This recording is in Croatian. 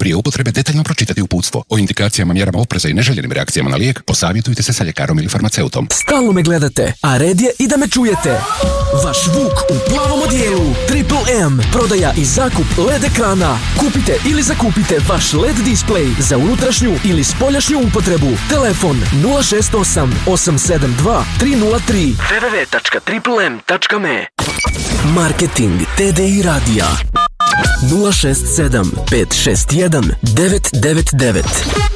Prije upotrebe detaljno pročitati uputstvo. O indikacijama, mjerama opreza i neželjenim reakcijama na lijek posavjetujte se sa ljekarom ili farmaceutom. Stalno me gledate, a red je i da me čujete. Vaš Vuk u plavom odijelu. Triple M. Prodaja i zakup LED ekrana. Kupite ili zakupite vaš LED display za unutrašnju ili spoljašnju upotrebu. Telefon 068 872 303 www.triplem.me. Marketing TDI radija 067 561 999.